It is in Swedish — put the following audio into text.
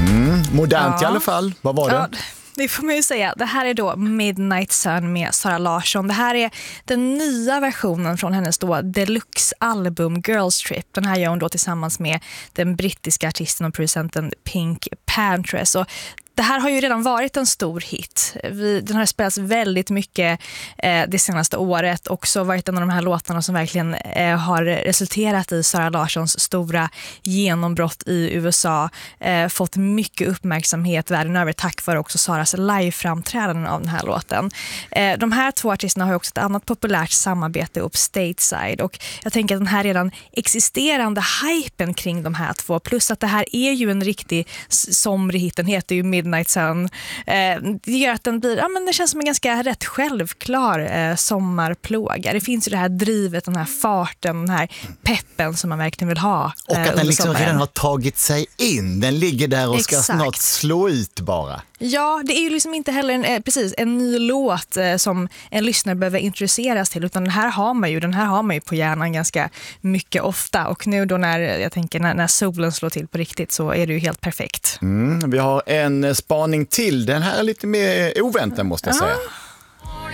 Modernt i alla fall. Vad var det? Ja, det får man ju säga. Det här är då Midnight Sun med Sara Larsson. Det här är den nya versionen från hennes då deluxe-album Girls Trip. Den här gör hon då tillsammans med den brittiska artisten och producenten Pink Panthers. Och det här har ju redan varit en stor hit. Den har spelats väldigt mycket det senaste året. Också varit en av de här låtarna som verkligen har resulterat i Sara Larssons stora genombrott i USA. Fått mycket uppmärksamhet världen över tack vare också Saras live-framträdanden av den här låten. De här två artisterna har ju också ett annat populärt samarbete upp stateside. Och jag tänker att den här redan existerande hypen kring de här två, plus att det här är ju en riktig somrig hit, den heter ju Midnight Sun. Det gör att den blir, men det känns som en ganska rätt självklar sommarplåga. Det finns ju det här drivet, den här farten, den här peppen som man verkligen vill ha. Och att den liksom redan har tagit sig in. Den ligger där och ska snart slå ut bara. Ja, det är ju liksom inte heller en ny låt som en lyssnare behöver introduceras till, utan den här har man ju på hjärnan ganska mycket ofta. Och nu då när solen slår till på riktigt så är det ju helt perfekt. Vi har en spaning till. Den här är lite mer oväntad måste jag säga.